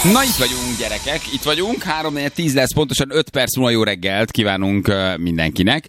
Na, itt vagyunk, gyerekek, itt vagyunk, 3-4-10 lesz, pontosan 5 perc múlva jó reggelt kívánunk mindenkinek.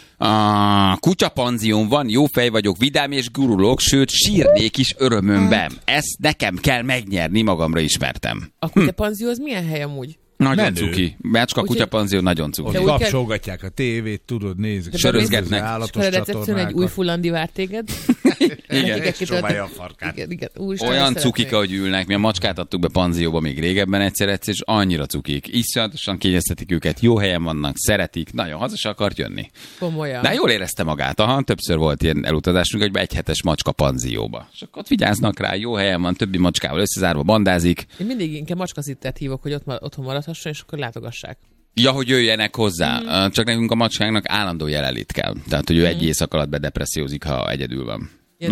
A kutyapanzión van, jó fej vagyok, vidám és gurulok, sőt sírnék is örömömben. Ezt nekem kell megnyerni, magamra ismertem. A kutyapanzió az milyen hely amúgy? Nagyon cuki. Mácska kutyapanzió nagyon cuki. Ott kapcsolgatják a tévét, tudod, nézik. Sörözgetnek. Állatos egy új fullandi vár téged. Igen. Csóválja a farkát. Igen. Olyan cukik, ahogy ülnek. Mi a macskát adtuk be panzióba még régebben egyszer, és annyira cukik. Iszonyatosan kényeztetik őket, jó helyen vannak, szeretik, nagyon haza se akart jönni. Komolyan. De jól érezte magát. Aha, többször volt ilyen elutazásunk, hogy be egy hetes macska panzióba. És akkor ott vigyáznak rá, jó helyen van, többi macskával összezárva bandázik. Én mindig inkább macskaszittet hívok, hogy ott otthon maradhasson, és akkor látogassák. Ja, hogy jöjjenek hozzá. Csak nekünk a macskánknak állandó jelenlét kell. Tehát, hogy ő egy éjszak alatt bedepressziózik, ha egyedül van.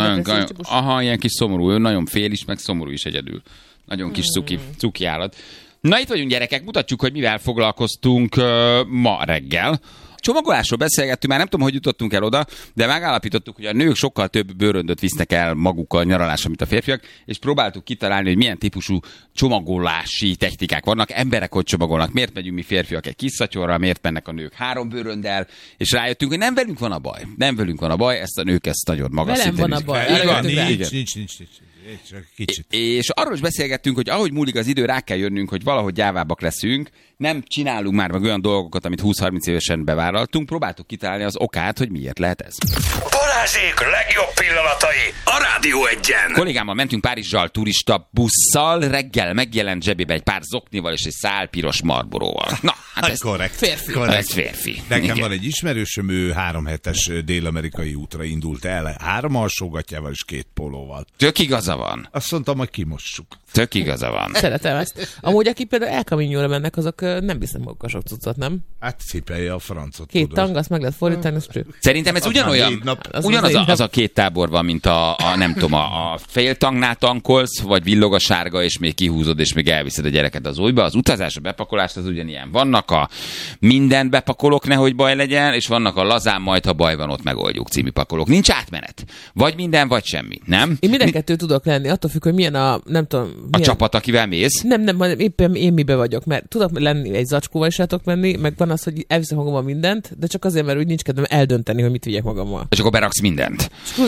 Ilyen kis szomorú. Ő nagyon fél is, meg szomorú is egyedül. Nagyon kis cuki állat. Na, itt vagyunk, gyerekek. Mutatjuk, hogy mivel foglalkoztunk ma reggel. Csomagolásról beszélgettünk, már nem tudom, hogy jutottunk el oda, de megállapítottuk, hogy a nők sokkal több bőröndöt visznek el magukkal nyaralásra, mint a férfiak, és próbáltuk kitalálni, hogy milyen típusú csomagolási technikák vannak, emberek hogy csomagolnak, miért megyünk mi férfiak egy kis szatyorral, miért mennek a nők 3 bőrönddel, és rájöttünk, hogy nem velünk van a baj. Nem velünk van a baj, ezt a nők ezt nagyon magas szinten van a baj. Nincs. Kicsit. És arról is beszélgettünk, hogy ahogy múlik az idő, rá kell jönnünk, hogy valahogy gyávábbak leszünk, nem csinálunk már meg olyan dolgokat, amit 20-30 évesen bevállaltunk, próbáltuk kitalálni az okát, hogy miért lehet ez. Balázsék legjobb pillanatai a Rádió Egyen. Kollégámmal mentünk Párizsal turista busszal, reggel megjelent zsebébe egy pár zoknival és egy szál piros Marlboróval. Na, hát ez korrekt. Férfi. Ez férfi. Nekem Igen. van egy ismerősöm, ő 3 hetes dél-amerikai útra indult el, 3 alsógatjával és 2 pólóval. Tök igaza van. Azt mondtam, hogy kimossuk. Tök igaza van. Szeretem ezt. Amúgy, akik például El Camino-ra mennek, azok nem visznek magukkal sok cuccot, nem? Hát cipelje a francot. 2 tudod. tang, azt meg lehet fordítani, az cső. Szerintem ez ugyanolyan, az a 2 tábor van, mint a nem tudom, a fél tangnál tankolsz, vagy villog a sárga, és még kihúzod, és még elviszed a gyereket az újba. Az utazás, a bepakolás, az ugyanilyen. Vannak a mindent bepakolok, nehogy baj legyen, és vannak a lazán, majd ha baj van, ott megoldjuk című pakolók. Nincs átmenet. Vagy minden, vagy semmi, nem? Én minden kettő tudok lenni, attól függ, hogy milyen a, nem tudom... Milyen... A csapat, akivel mész? Nem, éppen én mibe vagyok, mert tudok lenni egy zacskóval is tudok menni, meg van az, hogy elviszem magammal mindent, de csak azért, mert úgy nincs kedvem eldönteni, hogy mit vigyek magammal. És akkor beraksz mindent.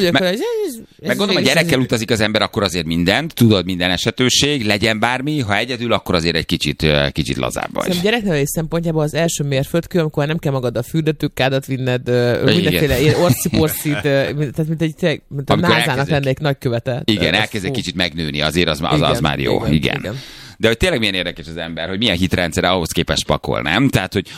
Meg gondolom, a gyerekkel utazik az ember, akkor azért mindent, tudod, minden esetőség, legyen bármi, ha egyedül, akkor azért egy kicsit lazább vagy. Szerintem gyereknevelés szempontjából az első mérföldkő, amikor nem kell magad a fürdőtőkádat vinned, mindenféle orci-porcit, tehát mint a názának lennék nagykövete. Igen, elkezd egy kicsit megnőni, azért az már jó. Igen. De hogy tényleg milyen érdekes az ember, hogy milyen hitrendszer ahhoz képest pakol, nem? Tehát, hogy